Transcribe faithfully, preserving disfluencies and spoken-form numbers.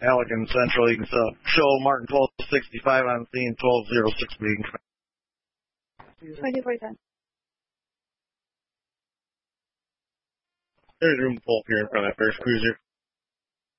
Allegan Central. You can uh, show Martin twelve sixty-five on scene, twelve oh six being. twenty-four ten. There's room full here in front of that first cruiser.